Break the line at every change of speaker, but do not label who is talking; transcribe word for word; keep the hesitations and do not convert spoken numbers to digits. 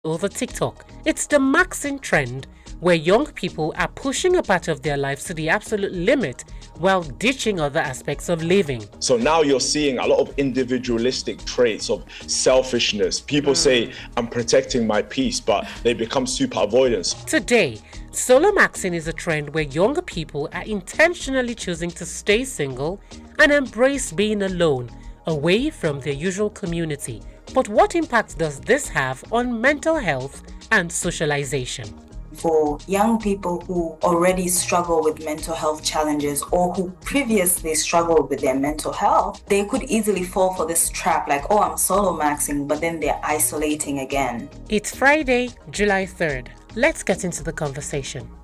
over TikTok. It's the maxing trend where young people are pushing a part of their lives to the absolute limit while ditching other aspects of living.
So now you're seeing a lot of individualistic traits of selfishness. People mm. say, I'm protecting my peace, but they become super avoidance.
Today, solo maxing is a trend where younger people are intentionally choosing to stay single and embrace being alone, away from their usual community. But what impact does this have on mental health and socialization?
For young people who already struggle with mental health challenges or who previously struggled with their mental health, they could easily fall for this trap like, oh, I'm solo maxing, but then they're isolating again.
It's Friday, July third. Let's get into the conversation.